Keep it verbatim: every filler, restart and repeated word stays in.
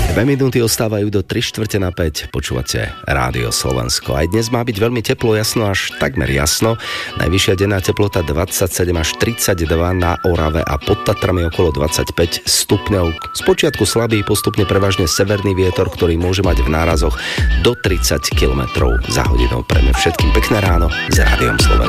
Dve minúty ostávajú do tri štvrte na päť. Počúvate Rádio Slovensko. Aj dnes má byť veľmi teplo, jasno až takmer jasno. Najvyššia denná teplota dvadsaťsedem až tridsaťdva, na Orave a pod Tatrami okolo dvadsaťpäť stupňov. Spočiatku slabý, postupne prevažne severný vietor, ktorý môže mať v nárazoch do tridsať kilometrov za hodinu. Prejme všetkým pekné ráno s Rádiom Slovensko.